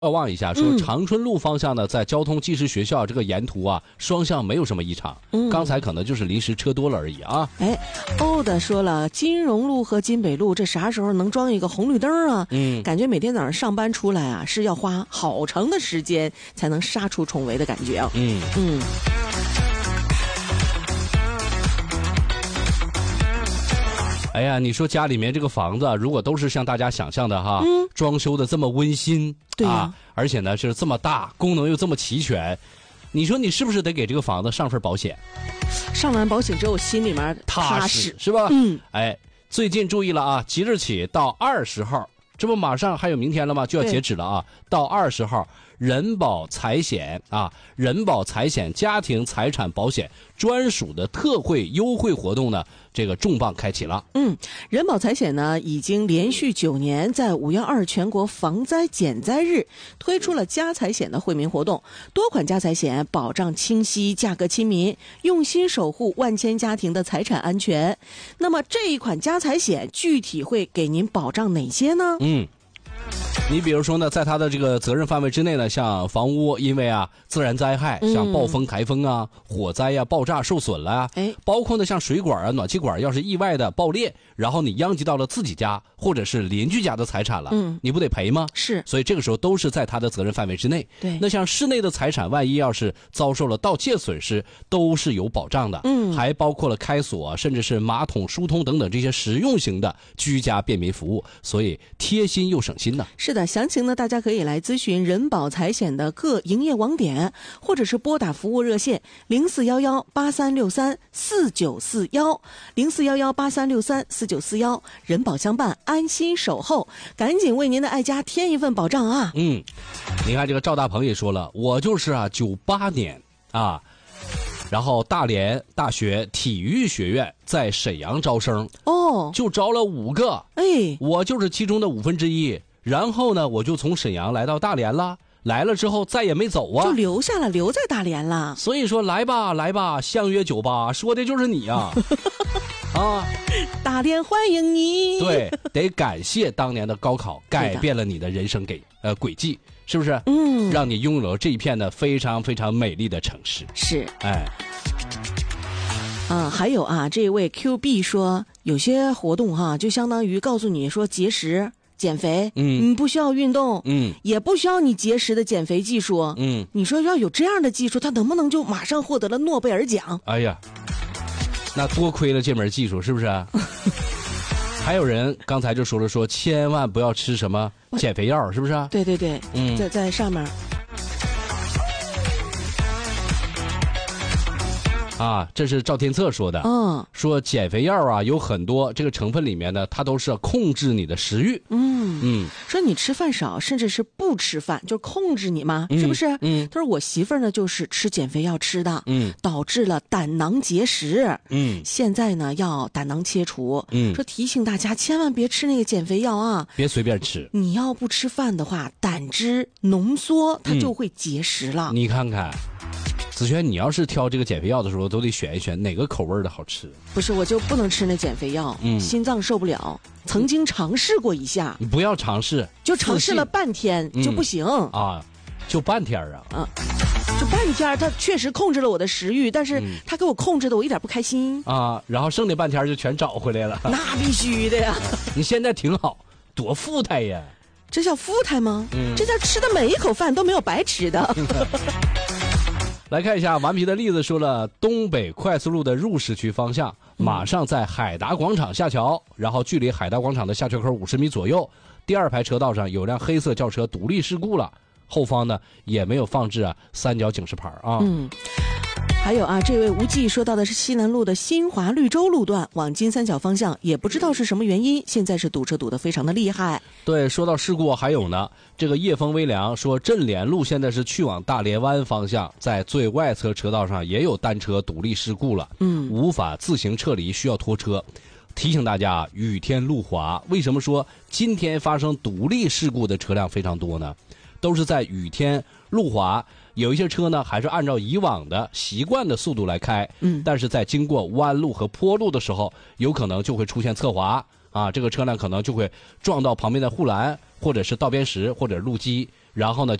望一下，说长春路方向呢，在交通技师学校这个沿途啊，双向没有什么异常。刚才可能就是临时车多了而已啊。 欧的说了，金荣路和金北路这啥时候能装一个红绿灯啊？感觉每天早上上班出来啊，是要花好长的时间才能杀出重围的感觉啊。 哎呀，你说家里面这个房子，如果都是像大家想象的哈，装修的这么温馨， 对呀， 而且呢是这么大，功能又这么齐全，你说你是不是得给这个房子上份保险？ 上完保险之后，心里面踏实， 是吧？最近注意了啊，即日起到20号，这不马上还有明天了吗？就要截止了啊！到20号，人保财险家庭财产保险专属的特惠优惠活动呢，这个重磅开启了。 人保财险呢，已经连续9年在512全国防灾减灾日推出了家财险的惠民活动，多款家财险保障清晰，价格亲民，用心守护万千家庭的财产安全。那么这一款家财险具体会给您保障哪些呢？ 你比如说呢，在它的这个责任范围之内呢，像房屋因为自然灾害，像暴风、台风啊、火灾啊、爆炸受损了包括呢像水管啊、暖气管要是意外的爆裂，然后你殃及到了自己家或者是邻居家的财产了，你不得赔吗？ 是， 所以这个时候都是在它的责任范围之内。 对， 那像室内的财产，万一要是遭受了盗窃损失，都是有保障的。还包括了开锁，甚至是马桶疏通等等这些实用型的居家便民服务，所以贴心又省心呢。 是的，详情呢，大家可以来咨询人保财险的各营业网点，或者是拨打服务热线041183634941041183634941，人保相伴，安心守候，赶紧为您的爱家添一份保障啊！ 你看这个赵大鹏也说了，我就是98年然后大连大学体育学院在沈阳招生就招了5个，我就是其中的1/5。然后呢，我就从沈阳来到大连了，来了之后再也没走啊， 就留下了，留在大连了。 所以说来吧，相约98，说的就是你啊！ 大连欢迎你。 对，得感谢当年的高考，改变了你的人生轨迹，是不是？让你拥有了这一片的非常非常美丽的城市。 是，还有这位 QB 说，有些活动就相当于告诉你说节食。减肥，你不需要运动，也不需要你节食的减肥技术，你说要有这样的技术，他能不能就马上获得了诺贝尔奖？ 哎呀，那多亏了这门技术，是不是？还有人刚才就说了，说千万不要吃什么减肥药，是不是？ 对，在上面。 这是赵天策说的。说减肥药有很多这个成分里面呢，它都是控制你的食欲。 说你吃饭少，甚至是不吃饭，就控制你嘛，是不是？他说我媳妇儿呢就是吃减肥药吃的，导致了胆囊结石。现在呢要胆囊切除。说提醒大家千万别吃那个减肥药啊， 别随便吃。 你要不吃饭的话，胆汁浓缩，它就会结石了。 你看看。子轩，你要是挑这个减肥药的时候，都得选一选哪个口味的好吃。 不是，我就不能吃那减肥药，心脏受不了。曾经尝试过一下， 你不要尝试， 就尝试了半天就不行就半天就半天，它确实控制了我的食欲，但是它给我控制的我一点不开心然后剩下半天就全找回来了。 那必须的呀！ 你现在挺好，多富态呀！ 这叫富态吗？这叫吃的每一口饭都没有白吃的。 来看一下，顽皮的栗子说了，东北快速路的入市区方向，马上在海达广场下桥，然后距离海达广场的下桥口50米左右，第2排车道上有辆黑色轿车独立事故了，后方呢也没有放置三角警示牌还有这位无忌说到的是西南路的新华绿洲路段往金三角方向，也不知道是什么原因，现在是堵车堵得非常的厉害。 对，说到事故还有呢，这个夜风微凉说镇联路现在是去往大连湾方向，在最外侧车道上也有单车独立事故了，无法自行撤离，需要拖车。提醒大家，雨天路滑，为什么说今天发生独立事故的车辆非常多呢？都是在雨天路滑，有一些车呢还是按照以往的习惯的速度来开，但是在经过弯路和坡路的时候，有可能就会出现侧滑这个车辆可能就会撞到旁边的护栏，或者是道边石，或者路基， 然后呢